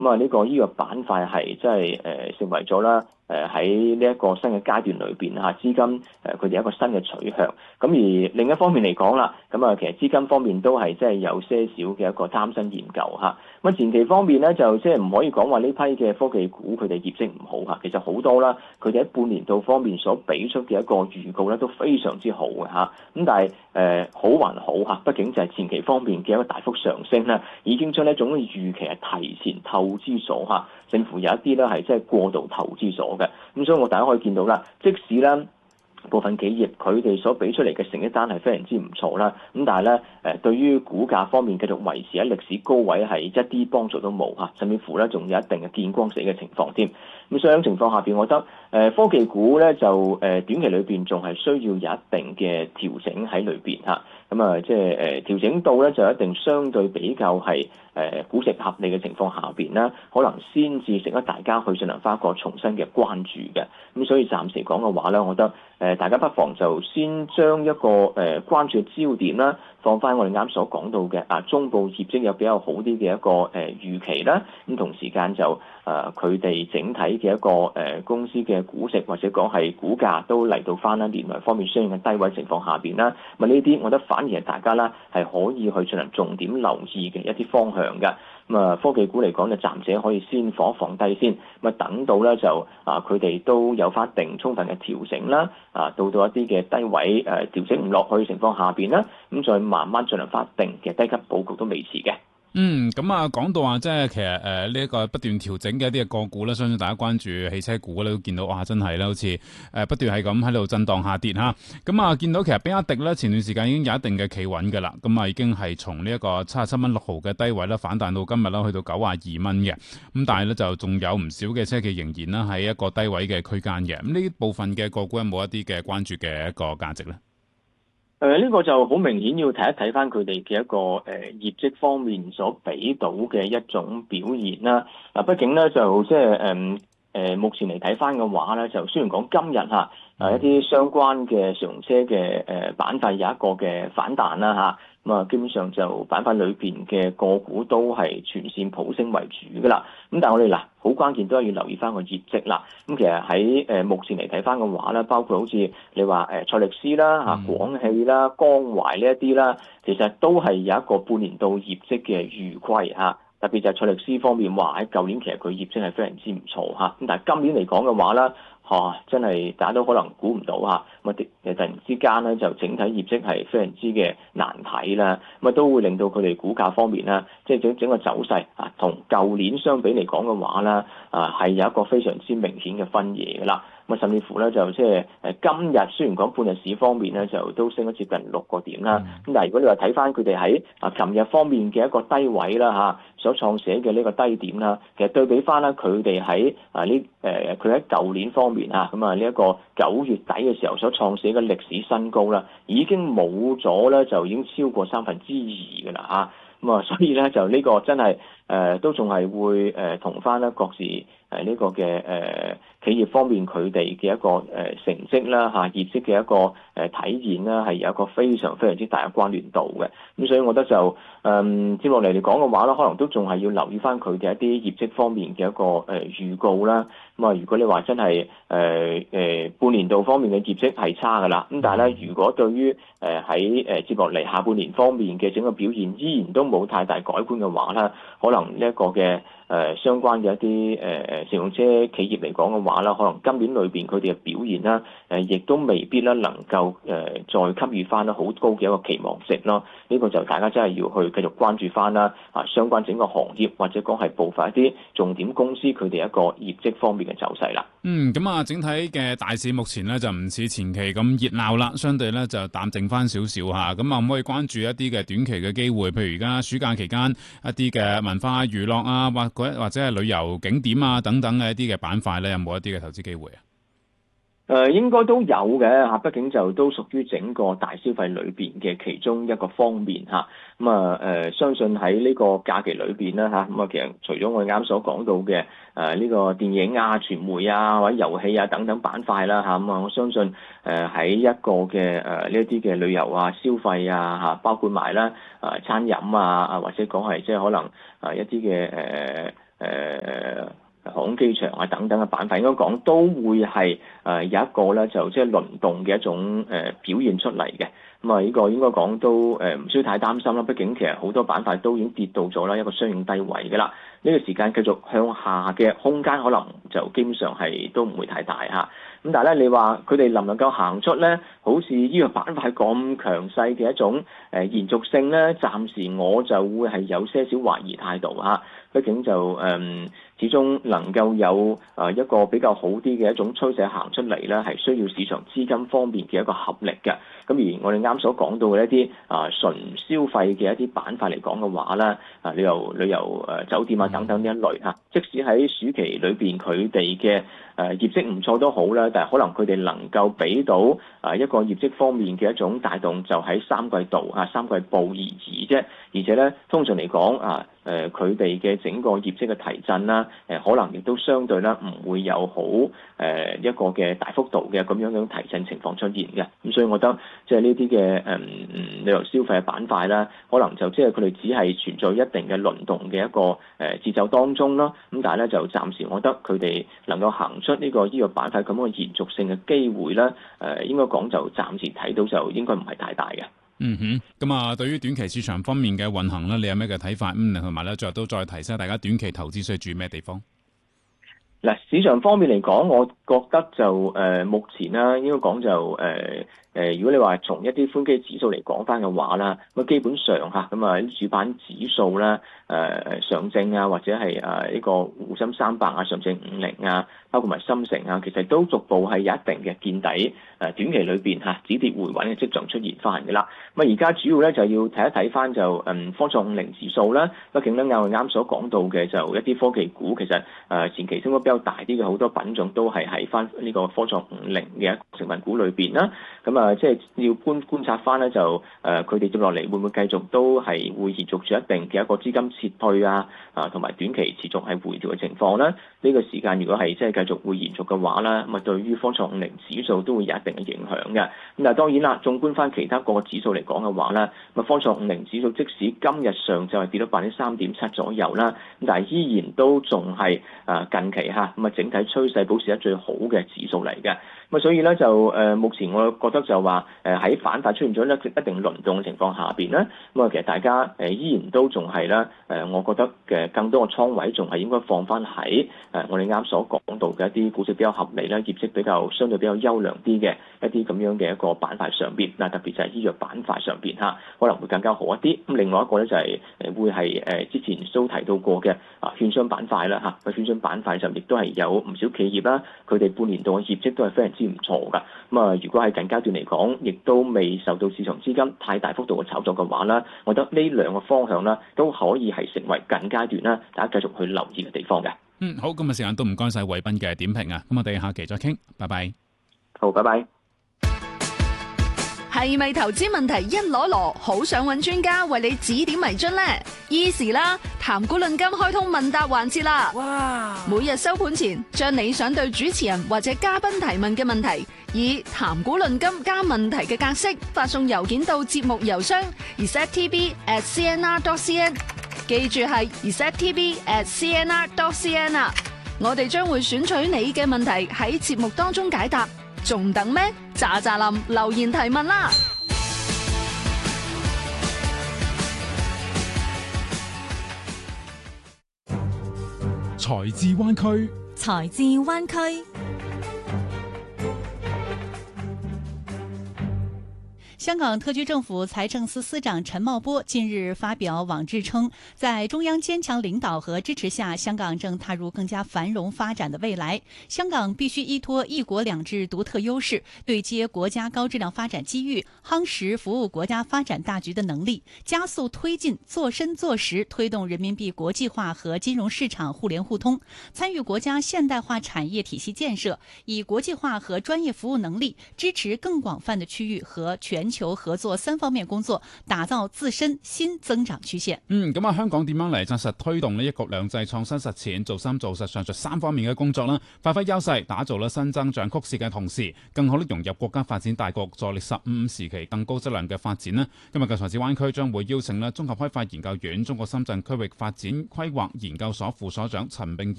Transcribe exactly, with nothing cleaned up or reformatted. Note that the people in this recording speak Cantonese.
咁啊呢個醫藥板塊係即係誒成為咗啦。誒喺呢一個新嘅階段裏邊嚇，資金誒佢哋一個新嘅取向。咁而另一方面嚟講啦，咁啊其實資金方面都係即係有些少嘅一個貪新研究嚇。咁啊前期方面咧就即係唔可以講話呢批嘅科技股佢哋業績唔好嚇，其實好多啦，佢哋喺半年度方面所俾出嘅一個預告咧都非常之好嘅嚇。咁但係誒、呃、好還好嚇，畢竟就係前期方面嘅一個大幅上升咧，已經將呢一種預期係提前透支咗嚇，甚至乎有一啲咧係即係過度投資咗。咁所以我大家可以見到啦，即使咧部分企業佢哋所俾出嚟嘅成績單係非常之唔錯啦，咁但係咧誒對於股價方面繼續維持喺歷史高位係一啲幫助都冇嚇，甚至乎咧仲有一定嘅見光死嘅情況添。咁所以喺情況下邊，我覺得誒科技股咧就誒短期裏邊仲係需要有一定嘅調整喺裏邊嚇。咁啊，即係誒調整到咧，就一定相對比較係誒估值合理嘅情況下邊啦，可能先至值得大家去進行翻一個重新嘅關注嘅。咁所以暫時講嘅話咧，我覺得誒大家不妨就先將一個誒關注嘅焦點啦，放翻我哋啱所講到嘅啊中部業績有比較好啲嘅一個誒預期啦。咁同時間就誒佢哋整體嘅一個誒公司嘅估值或者講係股價都嚟到翻啦年內方面相應嘅低位情況下邊啦。咁呢啲我覺得反而係大家啦係可以去進行重點留意嘅一啲方向嘅。咁啊科技股嚟講就暫時可以先放放低先，咁啊等到咧就啊佢哋都有翻定充分嘅調整啦，啊到到一啲嘅低位誒調整唔落去嘅情況下邊啦，咁再慢慢進行翻定嘅低級佈局都未遲嘅。 嗯，咁啊，講到話即係其實誒呢一個不斷調整嘅一啲嘅個股咧，相信大家關注汽車股咧都見到哇，真係咧好似誒不斷係咁喺度震盪下跌嚇。咁啊，見到其實比亞迪咧前段時間已經有一定嘅企穩嘅啦，咁啊已經係從呢一個七十七蚊六毫嘅低位咧反彈到今日啦，去到九十二蚊嘅。咁但係咧就仲有唔少嘅車企仍然啦喺一個低位嘅區間嘅。咁呢部分嘅個股有冇一啲嘅關注嘅一個價值咧？ 誒呢、呃這個就好明顯要睇一睇翻佢哋嘅一個誒、呃、業績方面所俾到嘅一種表現啦。嗱、啊，畢竟咧就即係誒誒目前嚟睇翻嘅話咧，就雖然講今日嚇誒一啲相關嘅乘用車嘅誒、呃、板塊有一個嘅反彈啦嚇。咁啊，基本上就板塊裏邊嘅個股都係全線普升為主噶啦。咁但係我哋嗱，好關鍵都係要留意翻個業績啦。咁其實喺誒目前嚟睇翻嘅話咧，包括好似你話誒賽力斯啦、嚇廣汽啦、江淮呢一啲啦，其實都係有一個半年度業績嘅預虧嚇。特別就係賽力斯方面話喺舊年其實佢業績係非常之唔錯嚇。咁但係今年嚟講嘅話咧，嚇、啊、真係大家都可能估唔到嚇，咁啊突然之間咧就整體業績係非常之嘅難睇啦，咁啊都會令到佢哋股價方面啦，即係整整個走勢啊，同舊年相比嚟講嘅話啦，啊係有一個非常之明顯嘅分野噶啦。咁甚至乎咧就即係誒今日雖然講半日市方面咧就都升咗接近六個點啦，咁、嗯、但係如果你話睇翻佢哋喺啊琴日方面嘅一個低位啦嚇，所創寫嘅呢個低點啦，其實對比翻咧佢哋喺啊呢誒佢喺舊年方面嚇咁啊呢一個九月底嘅時候所創寫嘅歷史新高啦，已經冇咗咧就已經超過三分之二㗎啦嚇。咁啊，所以咧就呢個真係誒、呃、都仲係會誒同翻咧各自誒呢個嘅誒、呃、企業方面佢哋嘅一個誒、呃、成績啦嚇、啊、業績嘅一個誒、呃、體現啦，係有一個非常非常之大嘅關聯度嘅。咁所以我覺得就誒接落嚟嚟講嘅話咧，可能都仲係要留意翻佢哋一啲業績方面嘅一個誒、呃、預告啦。咁啊，如果你話真係誒誒半年度方面嘅業績係差㗎啦，咁但係咧，如果對於誒喺誒接落嚟下半年方面嘅整個表現依然都冇太大改觀嘅話咧，可能呢一個嘅誒、呃、相關嘅一啲誒誒乘用車企業嚟講嘅話啦，可能今年裏邊佢哋嘅表現啦，誒、呃、亦都未必咧能夠誒、呃、再給予翻咧好高嘅一個期望值咯。呢、這個就大家真係要去繼續關注翻啦，啊相關整個行業或者講係部分一啲重點公司佢哋一個業績方面嘅走勢啦。 嗯，咁啊，整體嘅大市目前咧就唔似前期咁熱鬧啦，相對咧就淡靜翻少少吓。咁啊，可唔可以關注一啲嘅短期嘅機會？譬如而家暑假期間一啲嘅文化娛樂啊，或或者係旅遊景點啊等等嘅一啲嘅板塊咧，有冇一啲嘅投資機會啊？ 誒、呃、應該都有嘅嚇，畢竟就都屬於整個大消費裏邊嘅其中一個方面嚇。咁啊誒，相信喺呢個假期裏邊啦嚇，咁啊其實除咗我哋啱所講到嘅誒呢個電影啊、傳媒啊或者遊戲啊等等板塊啦嚇，咁啊我相信誒喺、呃、一個嘅誒呢一啲嘅旅遊啊、消費啊嚇，包括埋啦誒餐飲啊啊或者講係即係可能啊一啲嘅誒。 誒航空機場啊等等嘅板塊，應該講都會係誒有一個咧就即係輪動嘅一種誒表現出嚟嘅。咁啊，呢個應該講都誒唔需要太擔心啦。畢竟其實好多板塊都已經跌到咗啦一個相應低位嘅啦。呢個時間繼續向下嘅空間可能就基本上係都唔會太大嚇。咁但係咧，你話佢哋能唔能夠行出咧？好似呢個板塊咁強勢嘅一種誒延續性咧，暫時我就會係有些少懷疑態度嚇。畢竟就誒、嗯、始終能夠有誒一個比較好啲嘅一種趨勢行出嚟咧，係需要市場資金方面嘅一個合力嘅。咁而我哋啱所講到嘅一啲啊純消費嘅一啲板塊嚟講嘅話咧，啊旅遊旅遊誒酒店啊等等呢一類嚇，即使喺暑期裏邊佢哋嘅誒業績唔錯都好啦，但係可能佢哋能夠俾到啊一個業績方面嘅一種帶動，就喺三季度嚇三季報而已啫。而且咧，通常嚟講啊誒佢哋嘅整個業績嘅提振啦，誒、啊、可能亦都相對咧唔會有好誒、啊、一個嘅大幅度嘅咁樣樣提振情況出現嘅。咁所以我覺得即係呢啲嘅誒旅遊消費嘅板塊啦，可能就即係佢哋只係存在一定嘅輪動嘅一個誒節奏當中咯。咁但係咧就暫時我覺得佢哋能夠行出呢、這個呢、這個板塊咁嘅延續性嘅機會咧，誒、呃、應該講就暫時睇到就應該唔係太大嘅。 嗯哼，咁啊，對於短期市場方面嘅運行咧，你有咩嘅睇法？嗯，同埋咧，最後都再提醒大家短期投資需要注意咩地方？ 嗱，市場方面嚟講，我覺得就誒、呃、目前啦，應該講就誒誒、呃呃，如果你話從一啲寬基指數嚟講翻嘅話啦，咁基本上嚇咁啊啲主板指數啦，誒、呃、上證啊，或者係誒呢個滬深三百啊、上證五零啊，包括埋深成啊，其實都逐步係有一定嘅見底，誒、呃、短期裏邊嚇止跌回穩嘅跡象出現翻嘅啦。咁啊而家主要咧就要睇一睇翻就嗯科創五零指數啦，畢竟咧啱啱所講到嘅就一啲科技股其實誒、呃、前期升幅比較大啲嘅好多品種都係喺翻呢個科創五零嘅成分股裏邊啦。咁啊即係要觀觀察翻咧就誒佢哋接落嚟會唔會繼續都係會延續住一定嘅一個資金撤退啊啊同埋短期持續係回調嘅情況咧。呢、這個時間如果係即係繼續會延續嘅話咧，咁啊對於科創五零指數都會有一定嘅影響嘅。咁但係當然啦，縱觀翻其他個指數嚟講嘅話咧，咁啊科創五零指數即使今日上就係跌咗百分之三點七左右啦，咁但係依然都仲係啊近期嚇咁啊整體趨勢保持得最好嘅指數嚟嘅。咁啊所以咧就誒、呃、目前我覺得就話誒喺反彈出現咗一一定輪動嘅情況下邊咧，咁啊其實大家誒、呃、依然都仲係啦誒，我覺得嘅更多嘅倉位仲係應該放翻喺誒我哋啱所講到嘅一啲估值比較合理啦、業績比較相對比較優良啲嘅一啲咁樣嘅一個板塊上邊，嗱特別就係醫藥板塊上邊嚇，可能會更加好一啲。咁另外一個咧就係誒會係誒之前都提到過嘅啊券商板塊啦嚇，個券商板塊上亦都係有唔少企業啦，佢哋半年度嘅業績都係非常之唔錯㗎。咁啊，如果喺近階段嚟講，亦都未受到市場資金太大幅度嘅炒作嘅話啦，我覺得呢兩個方向啦都可以係成為近階段啦，大家繼續去留意嘅地方嘅。 嗯，好，今日時間都唔該晒偉斌嘅點評啊，咁我哋下期再傾，拜拜。 好，拜拜。 係咪投資問題一籮籮，好想揾專家為你指點迷津呢？依時啦，談股論金開通問答環節啦！哇！每日收盤前，將你想對主持人或者嘉賓提問嘅問題，以談股論金加問題嘅格式發送郵件到節目郵箱 r e s e t t v at c n r dot c n， 記住係 r e s e t t v at c n r dot c n 啊！我哋將會選取你嘅問題喺節目當中解答。仲等咩？喳喳林留言提問啦！ 財智灣區， 財智灣區。香港特區政府財政司司長陳茂波近日發表網誌稱，在中央堅強領導和支持下，香港正踏入更加繁榮發展的未來。香港必須依託一國兩制獨特優勢，對接國家高質量發展機遇，夯實服務國家發展大局的能力，加速推進做深做實，推動人民幣國際化和金融市場互聯互通，參與國家現代化產業體系建設，以國際化和專業服務能力支持更廣泛的區域和全球合作三方面工作，打造自身新增長曲線。 嗯，咁啊，香港點樣嚟紮實推動呢一國兩制創新實踐，做深做實上述三方面嘅工作啦，發揮優勢，打造啦新增長曲線嘅同時，更好地融入國家發展大局，助力十五時期更高質量嘅發展啦。今日嘅財智灣區將會邀請啦綜合開發研究院中國深圳區域發展規劃研究所副所長陳並